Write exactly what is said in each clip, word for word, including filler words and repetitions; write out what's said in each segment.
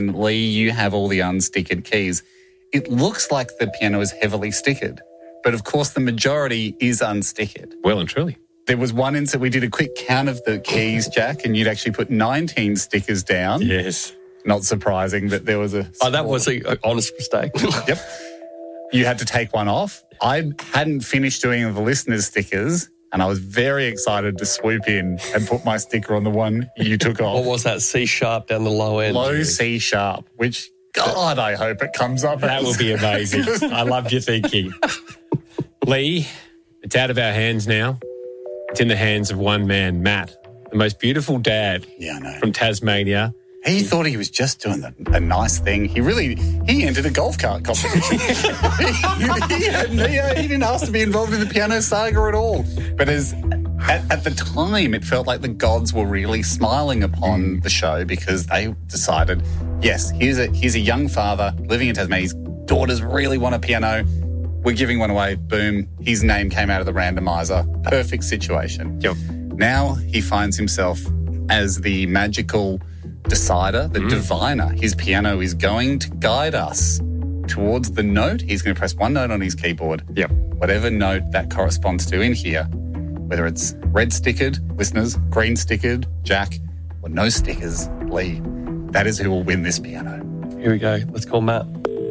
Lee, you have all the unstickered keys. It looks like the piano is heavily stickered, but of course the majority is unstickered. Well and truly. There was one instance, we did a quick count of the keys, Jack, and you'd actually put nineteen stickers down. Yes. Not surprising that there was a... Oh, that was an honest mistake. Yep. You had to take one off. I hadn't finished doing the listeners' stickers, and I was very excited to swoop in and put my sticker on the one you took off. What was that? C sharp down the low end. Low C sharp, which, God, I hope it comes up. That will be amazing. I loved your thinking. Lee, it's out of our hands now. It's in the hands of one man, Matt, the most beautiful dad yeah, I know. from Tasmania. He thought he was just doing a, a nice thing. He really, he entered a golf cart competition. he, he, had, he, uh, he didn't ask to be involved in the piano saga at all. But as at, at the time, it felt like the gods were really smiling upon the show because they decided, yes, here's a, here's a young father living in Tasmania. His daughters really want a piano. We're giving one away. Boom. His name came out of the randomizer. Perfect situation. Yep. Now he finds himself as the magical decider, the mm. diviner. His piano is going to guide us towards the note. He's going to press one note on his keyboard. Yep. Whatever note that corresponds to in here, whether it's red stickered, listeners, green stickered, Jack, or no stickers, Lee, that is who will win this piano. Here we go. Let's call Matt.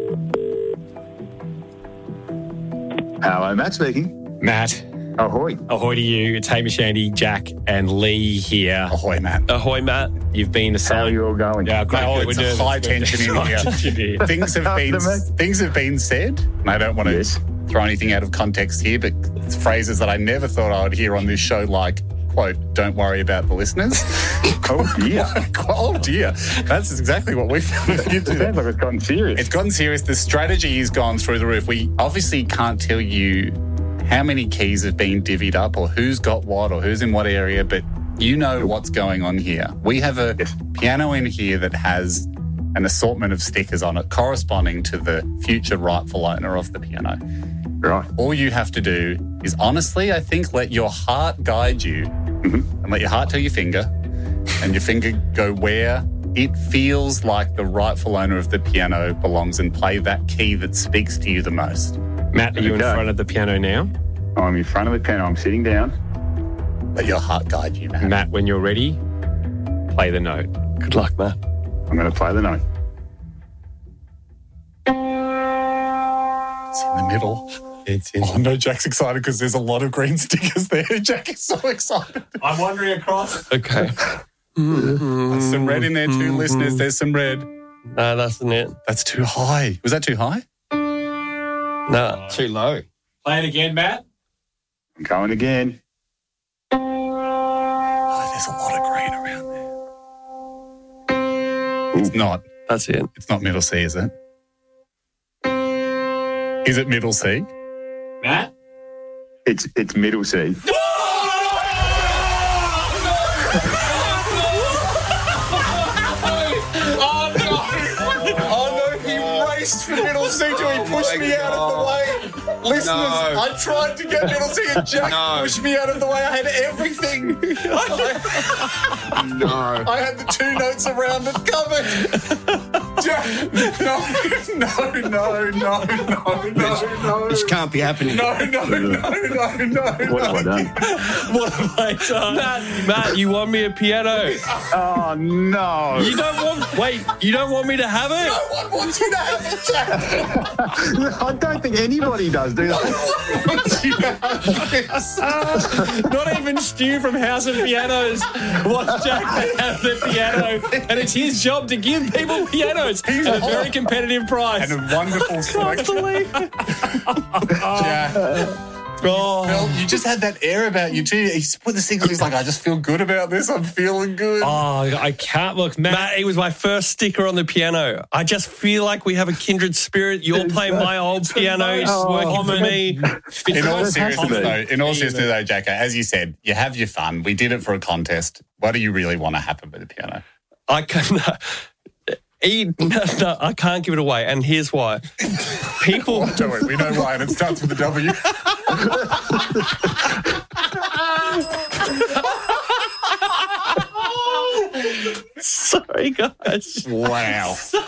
Hello, Matt speaking. Matt. Ahoy. Ahoy to you. It's Hamish, Andy, Jack and Lee here. Ahoy, Matt. Ahoy, Matt. You've been assigned. How are you all going? Yeah, great. Oh, We're it's doing a high tension in here. things have been things have been said, and I don't want to Yes. throw anything out of context here, but it's phrases that I never thought I would hear on this show, like, quote, don't worry about the listeners. Oh, dear. Oh, dear. That's exactly what we found. It sounds like it's gotten serious. It's gotten serious. The strategy has gone through the roof. We obviously can't tell you how many keys have been divvied up or who's got what or who's in what area, but you know what's going on here. We have a Yes. piano in here that has an assortment of stickers on it corresponding to the future rightful owner of the piano. Right. All you have to do is honestly, I think, let your heart guide you Mm-hmm. and let your heart tell your finger and your finger go where it feels like the rightful owner of the piano belongs and play that key that speaks to you the most. Matt, are you in Okay. front of the piano now? I'm in front of the piano. I'm sitting down. Let your heart guide you, man. Matt, when you're ready, play the note. Good luck, Matt. I'm going to play the note. It's in the middle. It's in. Oh, no, Jack's excited because there's a lot of green stickers there. Jack is so excited. I'm wandering across. Okay. There's some red in there too, listeners. There's some red. No, that's not it. That's too high. Was that too high? No, too low. Play it again, Matt. I'm going again. Oh, there's a lot of green around there. It's not. That's it. It's not middle C, is it? Is it middle C? Matt? It's it's middle C. Oh, no, he raced for middle C till he pushed me out of the way. Listeners, I tried to get middle C and Jack pushed me out of the way. I had everything. No. I had the two notes around it covered. Jack, no, no, no, no, no, no, no. This can't be happening. No, no, no, no, no. What have I done? What have I done? Matt, Matt, you want me a piano? Oh, no. You don't want... Wait, you don't want me to have it? No one wants you to have it, Jack. I don't think anybody does, do they? Not even Stu from House of Pianos wants Jack to have the piano, and it's his job to give people pianos at a very competitive price. And a wonderful selection. Jack. Oh. Phil, you just had that air about you too. He's put the signal. He's like, I just feel good about this. I'm feeling good. Oh, I can't look, Matt. Matt, it was my first sticker on the piano. I just feel like we have a kindred spirit. You're playing my old piano. It's working for me. In all seriousness, though, in all seriousness, though, Jacko, as you said, you have your fun. We did it for a contest. What do you really want to happen with the piano? I can. He, no, no, I can't give it away, and here's why. People. Don't worry, we know why, and it starts with a W. Sorry. three guys. Wow.